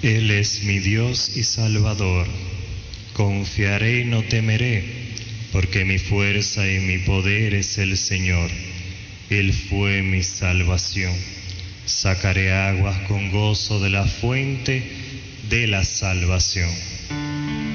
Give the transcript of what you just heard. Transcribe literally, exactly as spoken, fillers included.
Él es mi Dios y Salvador. Confiaré y no temeré, porque mi fuerza y mi poder es el Señor. Él fue mi salvación. Sacaré aguas con gozo de la fuente de la salvación.